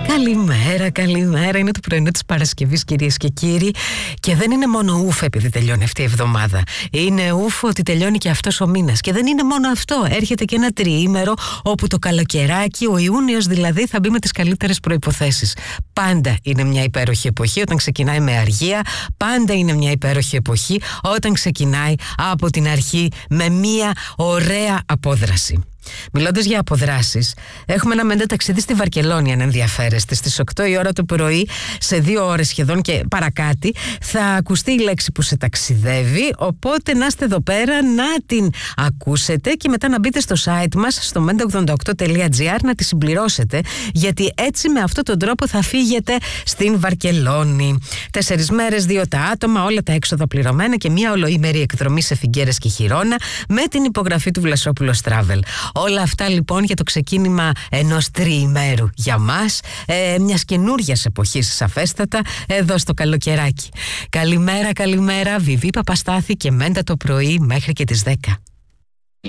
Καλημέρα, καλημέρα. Είναι το πρωινό της Παρασκευής, κυρίες και κύριοι. Και δεν είναι μόνο ούφ επειδή τελειώνει αυτή η εβδομάδα. Είναι ούφ ότι τελειώνει και αυτός ο μήνας. Και δεν είναι μόνο αυτό. Έρχεται και ένα τριήμερο όπου το καλοκαιράκι, ο Ιούνιος δηλαδή, θα μπει με τις καλύτερες προϋποθέσεις. Πάντα είναι μια υπέροχη εποχή όταν ξεκινάει με αργία. Πάντα είναι μια υπέροχη εποχή όταν ξεκινάει από την αρχή με μια ωραία απόδραση. Μιλώντας για αποδράσεις, έχουμε ένα μέντα ταξίδι στη Βαρκελόνη, αν ενδιαφέρεστε. Στις 8 η ώρα το πρωί, σε 2 ώρες σχεδόν και παρακάτι, θα ακουστεί η λέξη που σε ταξιδεύει. Οπότε να είστε εδώ πέρα να την ακούσετε και μετά να μπείτε στο site μας, στο menda88.gr, να τη συμπληρώσετε. Γιατί έτσι με αυτόν τον τρόπο θα φύγετε στην Βαρκελόνη. 4 μέρες, 2 τα άτομα, όλα τα έξοδα πληρωμένα και μια ολοήμερη εκδρομή σε Φιγκέρες και Χιρόνα με την υπογραφή του Βλασόπουλος Travel. Όλα αυτά λοιπόν για το ξεκίνημα ενός τριημέρου για μας, μιας καινούριας εποχής σαφέστατα, εδώ στο καλοκαιράκι. Καλημέρα, καλημέρα, Βιβί Παπαστάθη και Μέντα το πρωί μέχρι και τις 10.